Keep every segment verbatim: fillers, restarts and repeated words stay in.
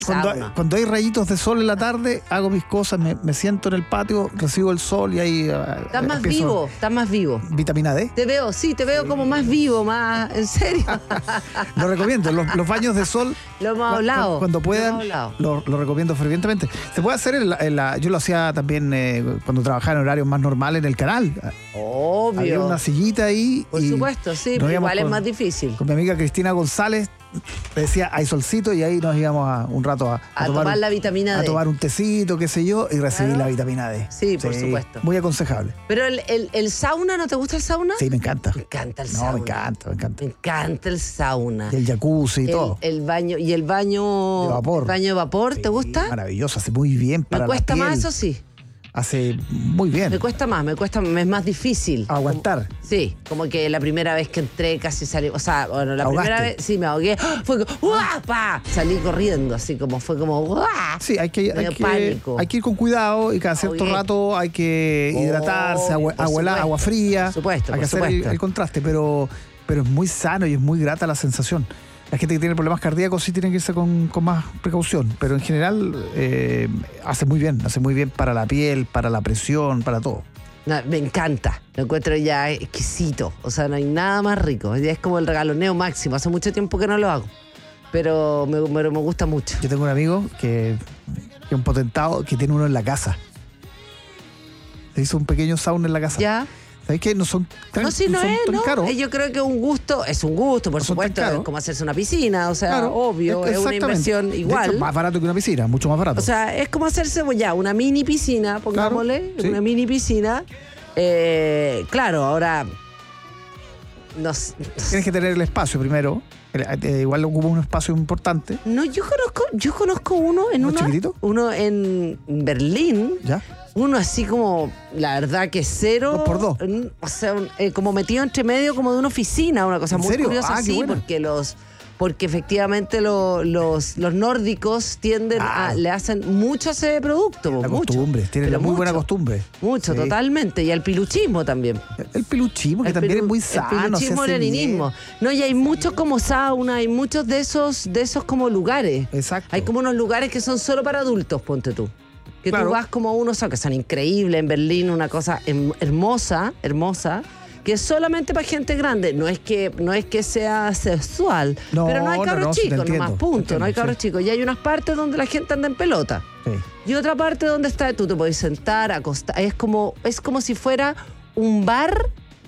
Cuando, sauna. cuando hay rayitos de sol en la tarde, hago mis cosas, me, me siento en el patio, recibo el sol y ahí... Estás más vivo, estás más vivo. Vitamina D. Te veo, sí, te veo como más vivo, más... ¿En serio? Lo recomiendo, los, los baños de sol... Lo hemos hablado. Cuando puedan, lo, hemos hablado. lo, lo recomiendo fervientemente. Se puede hacer, en la, en la, yo lo hacía también eh, cuando trabajaba en horarios más normales en el canal. Obvio. Había una sillita ahí. Por y supuesto, sí, pero igual con, es más difícil. Con mi amiga Cristina González, le decía, hay solcito, y ahí nos íbamos a, un rato a, a, a tomar, tomar la vitamina D. A tomar un tecito, qué sé yo, y recibir claro. la vitamina D. Sí, por sí, supuesto. Muy aconsejable. Pero el, el, el sauna, ¿no te gusta el sauna? Sí, me encanta. Me encanta el no, sauna. No, me encanta, me encanta. Me encanta el sauna. Y el jacuzzi y el, todo. El baño, y el baño... De vapor. El baño de vapor, sí, ¿te gusta? Maravilloso, hace muy bien para Me cuesta la piel. más, eso sí. Hace muy bien. Me cuesta más, me cuesta, me es más difícil. Aguantar. Como, sí, como que la primera vez que entré casi salí, o sea, bueno, la ¿Ahogaste? primera vez sí me ahogué, fue como, ¡guapa! Salí corriendo, así como, fue como, ¡guau! Sí, hay que, hay, que, pánico. hay que ir con cuidado y cada cierto Ahogué. rato hay que hidratarse, agua, agua, agua fría. Por supuesto, hay que por hacer supuesto. el, el contraste, pero, pero es muy sano y es muy grata la sensación. La gente que tiene problemas cardíacos sí tiene que irse con, con más precaución, pero en general eh, hace muy bien, hace muy bien para la piel, para la presión, para todo. No, me encanta, lo encuentro ya exquisito, o sea, no hay nada más rico, es como el regaloneo máximo, hace mucho tiempo que no lo hago, pero me, me, me gusta mucho. Yo tengo un amigo que, que es un potentado que tiene uno en la casa. Se hizo un pequeño sauna en la casa. ¿Ya? ¿Sabes qué? No son tan, no, sí, no, no son es, tan ¿no? caros. Yo creo que un gusto, es un gusto, por no supuesto, es como hacerse una piscina, o sea, claro, obvio, es una inversión igual. De hecho, más barato que una piscina, mucho más barato. O sea, es como hacerse ya una mini piscina, pongámosle, claro, sí. una mini piscina. Eh, claro, ahora... No, tienes que tener el espacio primero. Eh, igual ocupa un espacio importante. No, yo conozco, yo conozco uno en ¿Uno una, chiquitito? uno en Berlín. ¿Ya? Uno así como, la verdad que cero. Dos por dos. O sea, un, eh, como metido entre medio como de una oficina, una cosa ¿En muy serio? curiosa, Ah, sí, qué porque los, porque efectivamente lo, los, los nórdicos tienden ah, a, le hacen mucho ese producto. La mucho, costumbre, tienen muy mucho, buena costumbre. Mucho, sí. totalmente. Y el piluchismo también. El, el piluchismo, que el también pilu, es muy sano. El piluchismo, el leninismo. No, y hay muchos como sauna, hay muchos de esos, de esos como lugares. Exacto. Hay como unos lugares que son solo para adultos, ponte tú. Que claro. tú vas como a unos que son increíbles en Berlín, una cosa hermosa, hermosa, que es solamente para gente grande. No es que, no es que sea sexual, no, pero no hay cabros no, no, chicos, entiendo, nomás, punto. entiendo, no hay cabros sí. chicos. Y hay unas partes donde la gente anda en pelota. Sí. Y otra parte donde está, tú te podés sentar, acostar. Es como, es como si fuera un bar,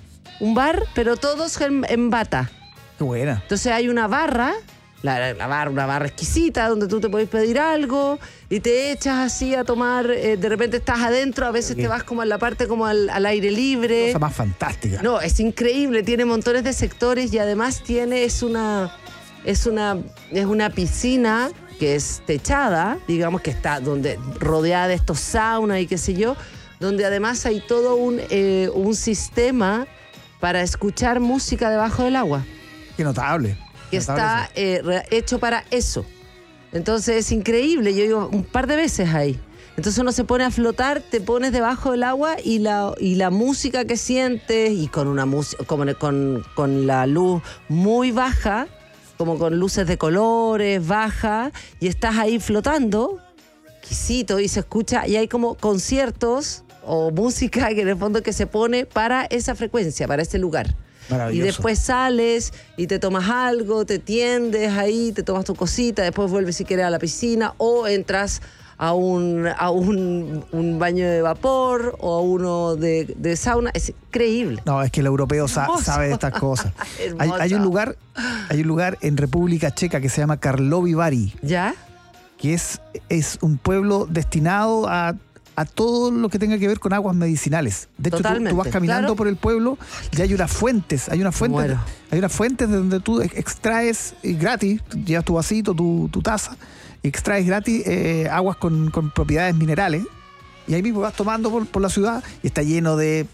un bar, pero todos en, en bata. Qué buena. Entonces hay una barra. La, la barra, una barra exquisita donde tú te podés pedir algo y te echas así a tomar, eh, de repente estás adentro, a veces te vas como en la parte como al, al aire libre. Cosa más fantástica. No, es increíble, tiene montones de sectores y además tiene, es una, es una, es una piscina que es techada, digamos que está donde, rodeada de estos saunas y qué sé yo, donde además hay todo un, eh, un sistema para escuchar música debajo del agua. Qué notable. Que está eh, hecho para eso. Entonces es increíble. Yo digo un par de veces ahí. Entonces uno se pone a flotar, te pones debajo del agua y la, y la música que sientes, y con una música, con, con, con la luz muy baja, como con luces de colores, baja, y estás ahí flotando, exquisito, y se escucha, y hay como conciertos o música que en el fondo que se pone para esa frecuencia, para ese lugar. Y después sales y te tomas algo, te tiendes ahí, te tomas tu cosita, después vuelves si quieres a la piscina o entras a un, a un, un baño de vapor o a uno de, de sauna. Es increíble. No, es que el europeo sa sabe de estas cosas. hay, hay, un lugar, hay un lugar en República Checa que se llama Karlovy Vary. ¿Ya? Que es, es un pueblo destinado a... a todo lo que tenga que ver con aguas medicinales. De hecho, tú, tú vas caminando claro. por el pueblo y hay unas fuentes, hay unas fuentes, de, hay unas fuentes de donde tú extraes gratis, llevas tu vasito, tu, tu taza, y extraes gratis eh, aguas con, con propiedades minerales, y ahí mismo vas tomando por, por la ciudad y está lleno de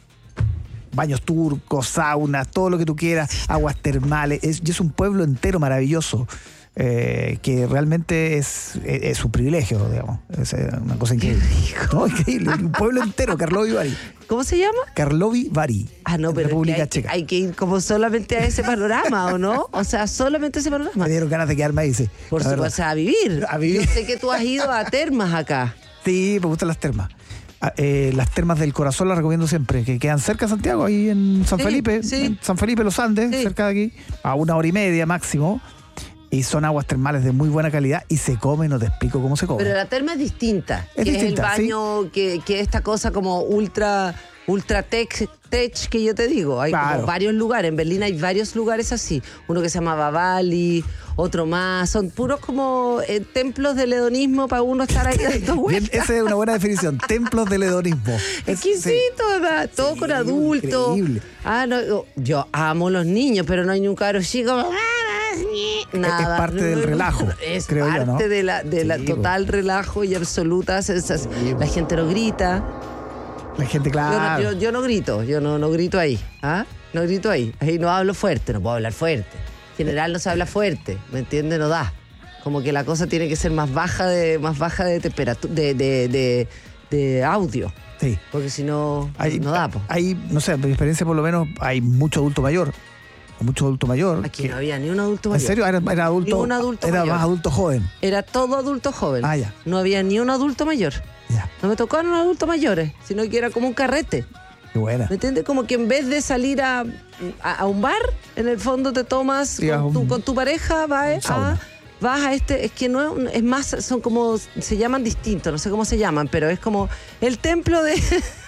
baños turcos, saunas, todo lo que tú quieras, aguas termales, es, y es un pueblo entero maravilloso. Eh, que realmente es, es, es un privilegio, digamos. Es una cosa increíble. No, increíble. Un pueblo entero, Karlovy Vary. ¿Cómo se llama? Karlovy Vary. Ah, no, pero República es que hay, Checa. hay que ir como solamente a ese panorama, ¿o no? O sea, solamente ese panorama. Me dieron ganas de quedarme ahí, sí. Por supuesto, o sea, a vivir. A vivir. Yo sé que tú has ido a termas acá. Sí, me gustan las termas. Eh, las termas del corazón las recomiendo siempre, que quedan cerca de Santiago, ahí en San Sí, Felipe, sí. en San Felipe Los Andes, Sí. cerca de aquí, a una hora y media máximo. Y son aguas termales de muy buena calidad y se come, no te explico cómo se come. Pero la terma es distinta. Es que distinta, es el baño, que, que esta cosa como ultra, ultra tech, tech que yo te digo. Hay Claro. como varios lugares. En Berlín hay varios lugares así. Uno que se llama Bavali, otro más. Son puros como eh, templos del hedonismo para uno estar ahí dando Bien, vueltas. esa es una buena definición. Templos del hedonismo. Es- sí. Exquisito, ¿verdad? Todo Sí, con adultos. increíble. Ah, no, yo amo los niños, pero no hay ni un caro chico. Nada. Es parte del relajo, Es creo yo, parte ¿no? de la, de la Sí, total relajo y absoluta. Esas- la gente no grita. La gente, Yo, no, claro. yo- yo no grito, yo no, no grito ahí. ¿Ah? No grito ahí. Ahí no hablo fuerte, no puedo hablar fuerte. En general no se habla fuerte, ¿me entiendes? No da. Como que la cosa tiene que ser más baja de, más baja de temperatura, de, de, de, de audio. Sí. Porque si no, Hay, no da, po. hay, no sé, en mi experiencia por lo menos, hay mucho adulto mayor. Mucho adulto mayor. Aquí que- no había ni un adulto ¿En mayor. serio? Era, era adulto. Ni un adulto era mayor. más adulto joven. Era todo adulto joven. Ah, ya. No había ni un adulto mayor. Ya. No me tocaron adultos mayores, sino que era como un carrete. Qué buena. ¿Me entiendes? Como que en vez de salir a, a, a un bar, en el fondo te tomas Sí, a con, tu, un- con tu pareja, vas a, sauna. vas a este, es que no es, un- es más, son como, se llaman distintos, no sé cómo se llaman, pero es como el templo de...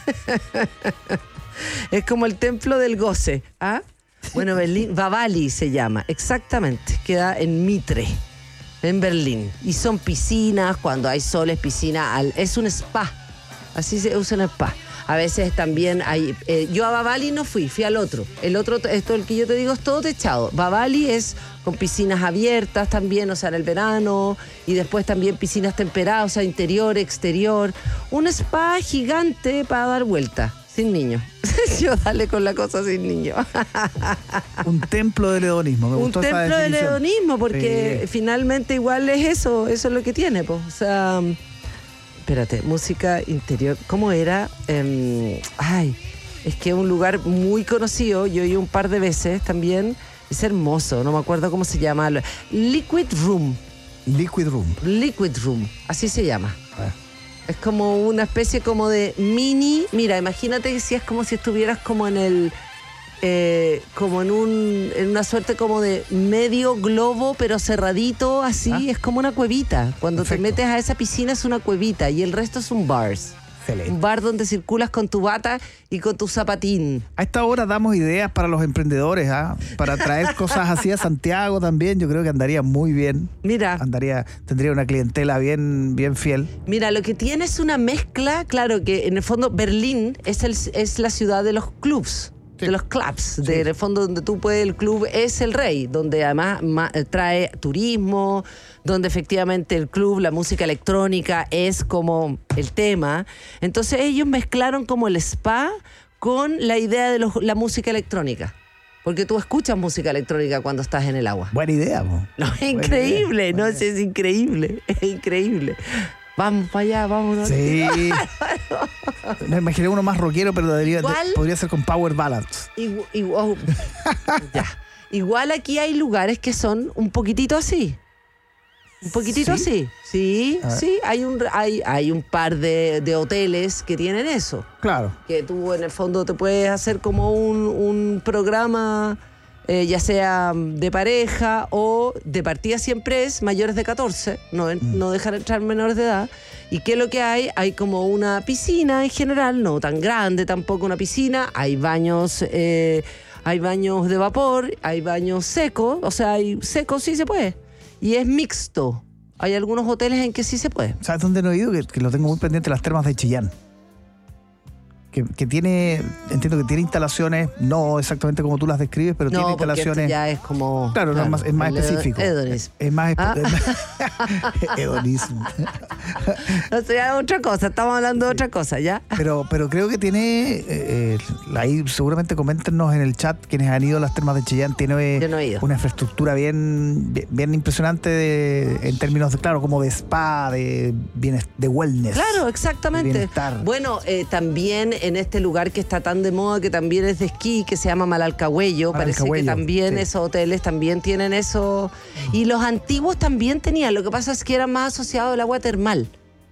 es como el templo del goce, ¿ah? Bueno, Berlín, Bavali se llama, exactamente, queda en Mitre, en Berlín. Y son piscinas, cuando hay sol es piscina, al, es un spa, así se usa en el spa. A veces también hay... eh, yo a Bavali no fui, fui al otro. El otro, esto el que yo te digo es todo techado. Bavali es con piscinas abiertas también, o sea, en el verano. Y después también piscinas temperadas, o sea, interior, exterior. Un spa gigante para dar vueltas, sin niños. Yo dale con la cosa sin niños. Un templo del hedonismo. Me Un gustó esa templo del definición. hedonismo, porque Sí. finalmente igual es eso, eso es lo que tiene, pues. O sea, espérate, música interior. ¿Cómo era? Eh, ay, es que es un lugar muy conocido, yo he ido un par de veces también, es hermoso, no me acuerdo cómo se llama. Liquid Room, Liquid Room. Liquid Room, así se llama. Ah, Es como una especie como de mini, mira, imagínate que si es como si estuvieras como en el, eh, como en un, en una suerte como de medio globo, pero cerradito, así, Ah. es como una cuevita. Cuando Perfecto. te metes a esa piscina es una cuevita y el resto es un bars. Excelente. Un bar donde circulas con tu bata y con tu zapatín. A esta hora damos ideas para los emprendedores, ¿ah? Para traer cosas así a Santiago también. Yo creo que andaría muy bien. Mira, Andaría, tendría una clientela bien, bien fiel. mira, lo que tiene es una mezcla, claro, que en el fondo Berlín es, el, es la ciudad de los clubs. Sí. De los clubs, Sí. de, en el fondo donde tú puedes, el club es el rey, donde además ma- trae turismo, donde efectivamente el club, la música electrónica es como el tema. Entonces ellos mezclaron como el spa con la idea de los- la música electrónica. Porque tú escuchas música electrónica cuando estás en el agua. Buena idea, po. No, es Buena increíble, idea, no, buena es, es increíble, es increíble. Vamos para allá, vámonos. Sí. Me imaginé uno más rockero, pero debería- de- ¿Cuál? podría ser con Power Ballads. Igu- igu- oh, ya. Igual aquí hay lugares que son un poquitito así. Un poquitito ¿Sí? así. Sí, A ver. sí. Hay un, hay, hay un par de, de hoteles que tienen eso. Claro. Que tú en el fondo te puedes hacer como un, un programa, eh, ya sea de pareja o de partida siempre es mayores de catorce, no, no dejan entrar menores de edad. ¿Y qué es lo que hay? Hay como una piscina en general, no tan grande tampoco una piscina, hay baños, eh, hay baños de vapor, hay baños secos, o sea, hay secos sí se puede. Y es mixto. Hay algunos hoteles en que sí se puede. ¿Sabes dónde no he ido? Que, que lo tengo muy pendiente, las termas de Chillán. Que, que tiene, entiendo que tiene instalaciones, no exactamente como tú las describes, pero tiene No, porque esto instalaciones. ya es como... Claro, no, es más, es más el específico. hedonismo. Es más Ah. espe- hedonismo. O sea, otra cosa, estamos hablando de otra cosa, ¿ya? Pero, pero creo que tiene, eh, eh, ahí seguramente coméntenos en el chat quienes han ido a las termas de Chillán, tiene Yo no he ido. una infraestructura bien, bien, bien impresionante de, en términos de, claro, como de spa, de, bienes- de wellness. Claro, de exactamente. bienestar. Bueno, eh, también en este lugar que está tan de moda, que también es de esquí, que se llama Malalcahuello, parece que Malalcahuello, también sí. esos hoteles también tienen eso. Y los antiguos también tenían, lo que pasa es que eran más asociados al agua termal.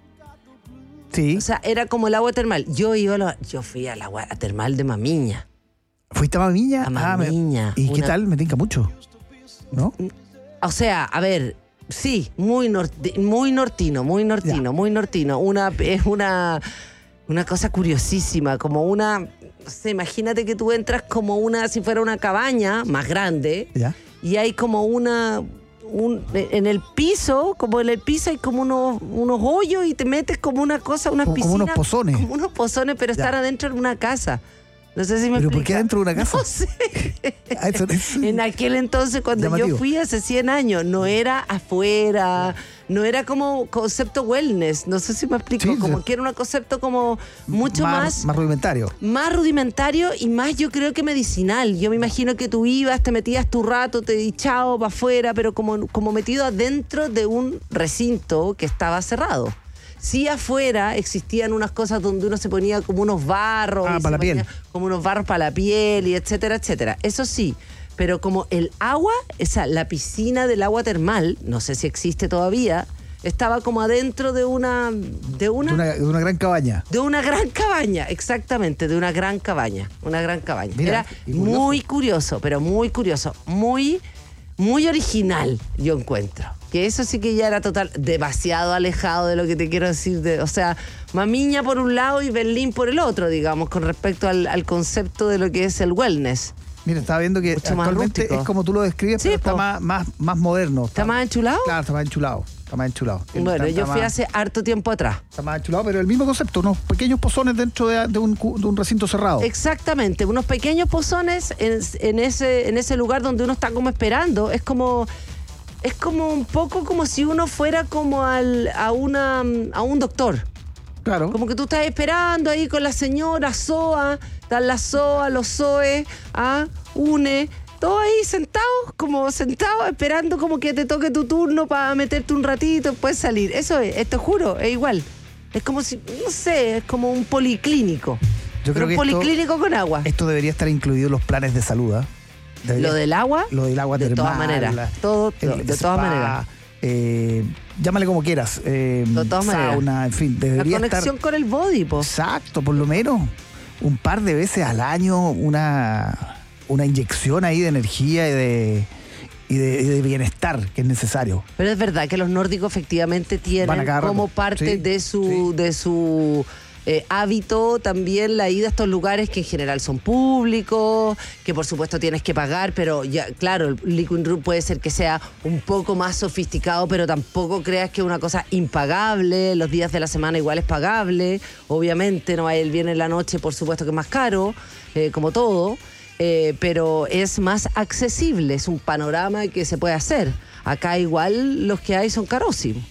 Sí. O sea, era como el agua termal. Yo iba a lo- yo fui al agua termal de Mamiña. ¿Fuiste a Mamiña? A Ah, me- Mamiña, ¿Y qué una- tal? Me tinca mucho, ¿no? O sea, a ver, sí, muy, norti- muy nortino, muy nortino, Ya. muy nortino. Una, es una, una cosa curiosísima, como una, no sé, imagínate que tú entras como una, si fuera una cabaña más grande, Ya. y hay como una, un, en el piso, como en el piso hay como unos, unos hoyos y te metes como una cosa, unas Como- como piscinas. unos pozones. Como unos pozones, pero Ya. están adentro de una casa. No sé si me ¿Pero por qué explica. adentro de una casa? No sé. Ah, eso es- En aquel entonces, cuando Llamativo. yo fui hace cien años, no era afuera, no era como concepto wellness, no sé si me explico, Sí, como sí. que era un concepto como mucho más, más, más rudimentario. más rudimentario y más, yo creo que medicinal. Yo me imagino que tú ibas, te metías tu rato, te di chao para afuera, pero como, como metido adentro de un recinto que estaba cerrado. Sí, afuera existían unas cosas donde uno se ponía como unos barros. Ah, y para se la piel. ponía como unos barros para la piel y etcétera, etcétera. Eso sí, pero como el agua, esa, la piscina del agua termal, no sé si existe todavía, estaba como adentro de una, de una, De una, de una gran cabaña. de una gran cabaña, exactamente, de una gran cabaña, una gran cabaña. Mira, Era y curioso. muy curioso, pero muy curioso, muy, muy original, yo encuentro. Que eso sí que ya era total, demasiado alejado de lo que te quiero decir. De, o sea, Mamiña por un lado y Berlín por el otro, digamos, con respecto al, al concepto de lo que es el wellness. Mira, estaba viendo que Mucho más actualmente rústico. es como tú lo describes, Sí, pero está po. más, más, más moderno. ¿Está más enchulado? Claro, está más enchulado. Está más enchulado. Bueno, Está- yo está fui más- hace harto tiempo atrás. Está más enchulado, pero el mismo concepto, unos pequeños pozones dentro de, de un, cu- de un recinto cerrado. Exactamente, unos pequeños pozones en, en ese, en ese lugar donde uno está como esperando. Es como, es como un poco como si uno fuera como al, a, una, a un doctor. Claro. Como que tú estás esperando ahí con la señora S O A, están las S O A, los S O E, ¿ah? UNE, todos ahí sentados, como sentados, esperando como que te toque tu turno para meterte un ratito, puedes salir. Eso es, eh, te juro, es igual. Es como si, no sé, es como un policlínico. Yo creo Pero que un esto- policlínico con agua. Esto debería estar incluido en los planes de salud. ¿ah? Debería- Lo del agua, Lo del agua de termal. todas maneras. la- Todo, el todo, de todas spa, maneras. eh, llámale como quieras. eh, De todas maneras. sauna, en fin, La debería conexión estar. con el body, po. Exacto, por lo menos un par de veces al año una, una inyección ahí de energía y de, y de, y de bienestar que es necesario. Pero es verdad que los nórdicos efectivamente Van tienen a cada rato. como parte Sí, de su, sí. de su eh, hábito también la ida a estos lugares que en general son públicos, que por supuesto tienes que pagar, pero ya, claro, el Liquid Room puede ser que sea un poco más sofisticado, pero tampoco creas que es una cosa impagable. Los días de la semana igual es pagable, obviamente, no hay el viernes en la noche, por supuesto que es más caro, eh, como todo. Eh, pero es más accesible, es un panorama que se puede hacer. Acá igual los que hay son carísimos.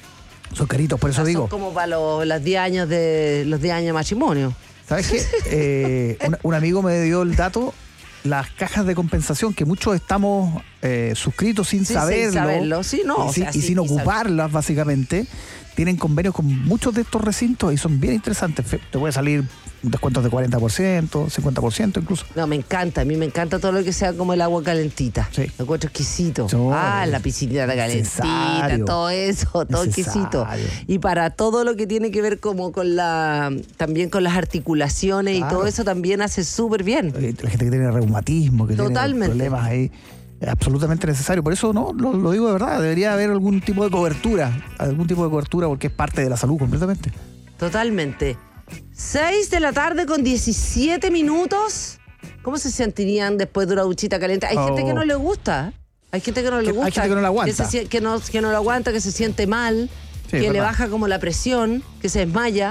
Son caritos, por eso O sea, digo. Son como para los, los diez años de los diez años de matrimonio. ¿Sabes qué? Eh, un, un amigo me dio el dato, las cajas de compensación, que muchos estamos eh, suscritos sin Sí, saberlo. sin saberlo. Sí, no, Y, o sin- sea, y sí, sin y sab- ocuparlas, básicamente. Tienen convenios con muchos de estos recintos y son bien interesantes. Fe- Te puede salir descuentos de cuarenta por ciento, cincuenta por ciento incluso. No, me encanta, a mí me encanta todo lo que sea como el agua calentita. Sí. Lo encuentro exquisito. Sí, ah, la piscinita calentita, necesario. todo eso, todo exquisito. Necesario. Y para todo lo que tiene que ver como con la, también con las articulaciones y Claro. todo eso también hace súper bien. Eh, La gente que tiene reumatismo, que Totalmente. tiene problemas ahí, es absolutamente necesario. Por eso no lo, lo digo de verdad, debería haber algún tipo de cobertura, algún tipo de cobertura porque es parte de la salud completamente. Totalmente. seis de la tarde con diecisiete minutos. ¿Cómo se sentirían después de una duchita caliente? Hay Oh. gente que no le gusta. Hay gente que no le Que- gusta. hay gente que no la aguanta. Que, se sien- que no, que no lo aguanta, que se siente mal, Sí, que es le verdad. baja como la presión, que se desmaya.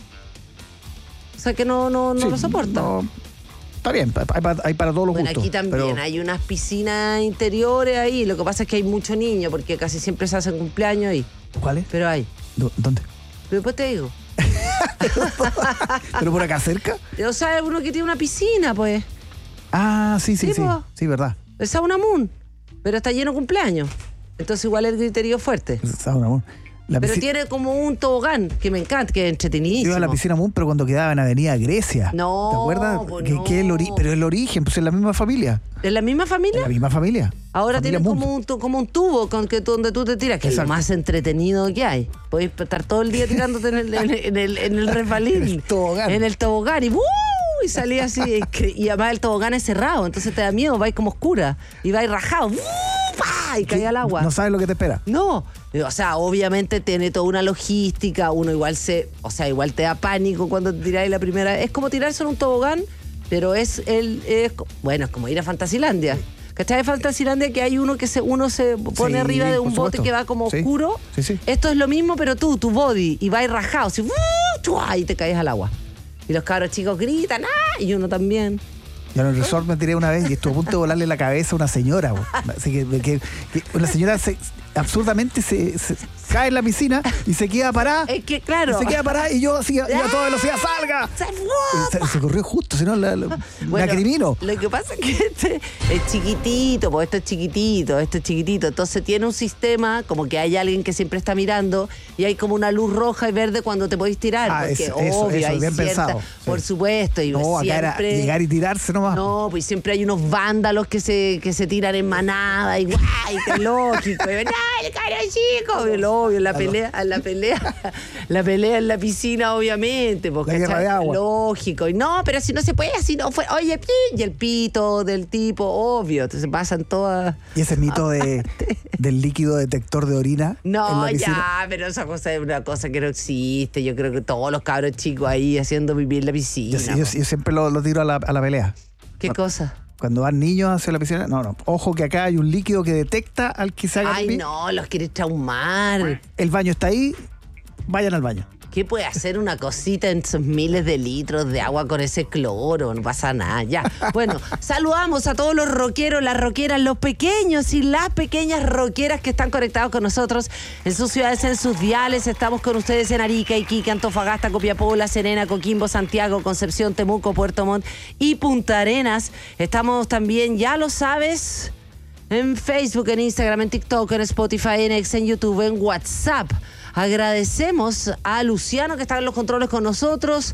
O sea, que no, no, no Sí, lo soporta. no, está bien, hay, para- hay para todos los Bueno, gustos. aquí también pero- hay unas piscinas interiores ahí. Lo que pasa es que hay mucho niño porque casi siempre se hacen cumpleaños ahí. ¿Cuáles? Pero hay. ¿Dónde? Después te digo. ¿Pero por acá cerca? O sea, uno que tiene una piscina, pues. Ah, sí, sí, sí. Sí, sí, verdad. El Sauna Moon. Pero está lleno de cumpleaños. Entonces igual el criterio fuerte. El Sauna Moon. La pero piscina... tiene como un tobogán que me encanta, que es entretenidísimo. Iba a la piscina Moon, pero cuando quedaba en Avenida Grecia. No. ¿Te acuerdas? Pues que, no. que el ori... Pero el origen, pues es la misma familia. ¿Es la misma familia? Es la misma familia. Ahora familia tiene como un, como un tubo con que, donde tú te tiras, que Exacto. es lo más entretenido que hay. Podéis estar todo el día tirándote en el, en el, en el, en el resbalín. En el tobogán. En el tobogán. Y ¡uh! Y salía así. Y además el tobogán es cerrado, entonces te da miedo, vais como oscura. Y vais rajado. ¡Uh! ¡Pah! Y cae al agua. No sabes lo que te espera. No. O sea, obviamente tiene toda una logística. Uno igual se. O sea, igual te da pánico cuando te tiráis la primera. Es como tirarse en un tobogán, pero es el. Es, bueno, es como ir a Fantasilandia. ¿Cachai? De Fantasilandia que hay uno que se, uno se pone sí, arriba de un bote que va como sí, oscuro. Sí, sí. Esto es lo mismo, pero tú, tu body, y vas rajado, así, y te caes al agua. Y los cabros chicos gritan, ¡ah! Y uno también. Yo en el resort me tiré una vez y estuvo a punto de volarle la cabeza a una señora. Así que, que, que una señora se, absurdamente se, se cae en la piscina y se queda parada. Es que, claro. Se queda parada y yo así, a toda velocidad, ¡salga! Se, se, se corrió justo, si no la, la, bueno, la crimino. Lo que pasa es que este es chiquitito, porque esto es chiquitito, esto es chiquitito. Entonces tiene un sistema como que hay alguien que siempre está mirando y hay como una luz roja y verde cuando te podéis tirar. Ah, porque eso, obvio, eso, hay bien cierta, pensado. por sí. supuesto. Y no, siempre, acá era llegar y tirarse nomás. No, pues siempre hay unos vándalos que se, que se tiran en manada y guay, que lógico. Y ven, ¡ay, el cara chico! Y lo obvio, la pelea, la pelea, la pelea en la piscina, obviamente. Porque la guerra de agua. Lógico. Y no, pero si no se puede, así no fue. Oye, y el pito del tipo, obvio. Entonces pasan todas. ¿Y ese mito de, del líquido detector de orina? No, ya, pero esa cosa es una cosa que no existe. Yo creo que todos los cabros chicos ahí haciendo vivir en la piscina. Yo, yo, yo siempre lo, lo tiro a la, a la pelea. ¿Qué cuando, cosa? Cuando van niños hacia la piscina, no, no, ojo que acá hay un líquido que detecta al que se haga Ay, pipí. no, los quieres traumar. El baño está ahí, vayan al baño. ¿Qué puede hacer una cosita en esos miles de litros de agua con ese cloro? No pasa nada, ya. Bueno, saludamos a todos los rockeros, las rockeras, los pequeños y las pequeñas rockeras que están conectados con nosotros en sus ciudades, en sus diales. Estamos con ustedes en Arica, Iquique, Antofagasta, Copiapó, La Serena, Coquimbo, Santiago, Concepción, Temuco, Puerto Montt y Punta Arenas. Estamos también, ya lo sabes, en Facebook, en Instagram, en TikTok, en Spotify, en X, en YouTube, en WhatsApp. Agradecemos a Luciano que está en los controles con nosotros,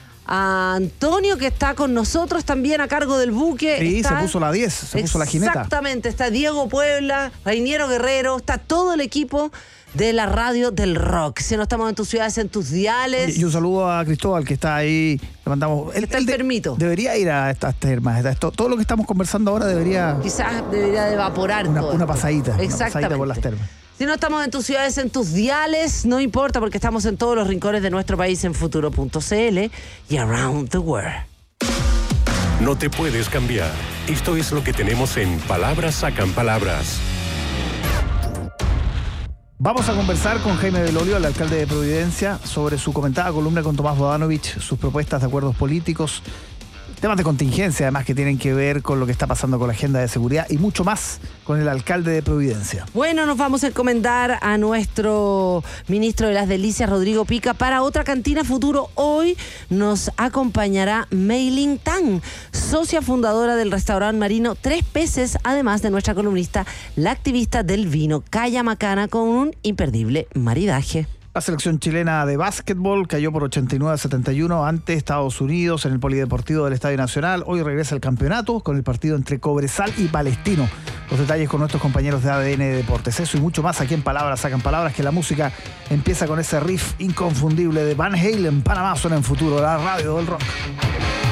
a Antonio que está con nosotros también a cargo del buque. Sí, está, se puso la diez, se puso la jineta. Exactamente, está Diego Puebla, Reiniero Guerrero, está todo el equipo de la radio del rock. Si no estamos en tus ciudades, en tus diales. Y un saludo a Cristóbal que está ahí. Le mandamos. Él, está él enfermito. De, debería ir a estas termas. Esto, todo lo que estamos conversando ahora debería. Quizás debería de evaporar una, todo. Una pasadita. Exactamente. Una pasadita por las termas. Si no estamos en tus ciudades, en tus diales, no importa porque estamos en todos los rincones de nuestro país en futuro punto c l y around the world. No te puedes cambiar. Esto es lo que tenemos en Palabras Sacan Palabras. Vamos a conversar con Jaime Belolio, el alcalde de Providencia, sobre su comentada columna con Tomás Bodanovich, sus propuestas de acuerdos políticos, temas de contingencia además que tienen que ver con lo que está pasando con la agenda de seguridad y mucho más con el alcalde de Providencia. Bueno, nos vamos a encomendar a nuestro ministro de las Delicias, Rodrigo Pica, para otra cantina futuro. Hoy nos acompañará Meilin Tan, socia fundadora del restaurante marino Tres Peces, además de nuestra columnista, la activista del vino Calla Macana, con un imperdible maridaje. La selección chilena de básquetbol cayó por ochenta y nueve a setenta y uno ante Estados Unidos en el Polideportivo del Estadio Nacional. Hoy regresa el campeonato con el partido entre Cobresal y Palestino. Los detalles con nuestros compañeros de A D N Deportes. Eso y mucho más aquí en Palabras Sacan Palabras, que la música empieza con ese riff inconfundible de Van Halen. Panamá suena en futuro, la radio del rock.